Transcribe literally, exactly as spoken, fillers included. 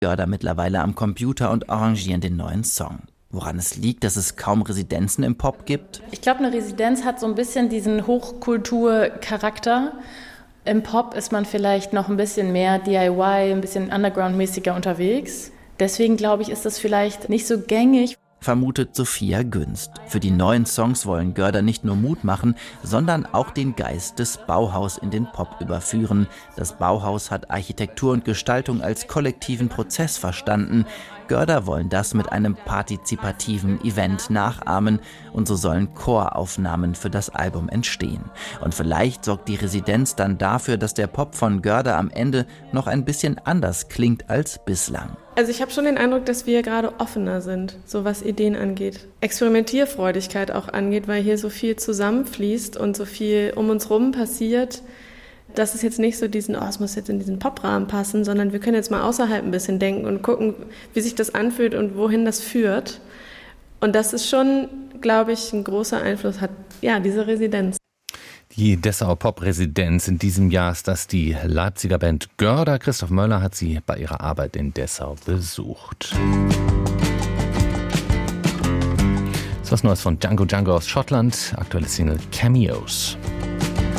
Görder mittlerweile am Computer und arrangieren den neuen Song. Woran es liegt, dass es kaum Residenzen im Pop gibt? Ich glaube, eine Residenz hat so ein bisschen diesen Hochkulturcharakter. Im Pop ist man vielleicht noch ein bisschen mehr D I Y, ein bisschen underground-mäßiger unterwegs. Deswegen glaube ich, ist das vielleicht nicht so gängig. Vermutet Sophia Günst. Für die neuen Songs wollen Görder nicht nur Mut machen, sondern auch den Geist des Bauhaus in den Pop überführen. Das Bauhaus hat Architektur und Gestaltung als kollektiven Prozess verstanden. Görder wollen das mit einem partizipativen Event nachahmen und so sollen Choraufnahmen für das Album entstehen. Und vielleicht sorgt die Residenz dann dafür, dass der Pop von Görder am Ende noch ein bisschen anders klingt als bislang. Also ich habe schon den Eindruck, dass wir gerade offener sind, so was Ideen angeht. Experimentierfreudigkeit auch angeht, weil hier so viel zusammenfließt und so viel um uns rum passiert. Das ist jetzt nicht so diesen, oh, es muss jetzt in diesen Poprahmen passen, sondern wir können jetzt mal außerhalb ein bisschen denken und gucken, wie sich das anfühlt und wohin das führt. Und das ist schon, glaube ich, ein großer Einfluss hat, ja, diese Residenz. Die Dessauer Pop-Residenz in diesem Jahr ist das die Leipziger Band Görder. Christoph Möller hat sie bei ihrer Arbeit in Dessau besucht. Das ist was Neues von Django Django aus Schottland, aktuelle Single Cameos.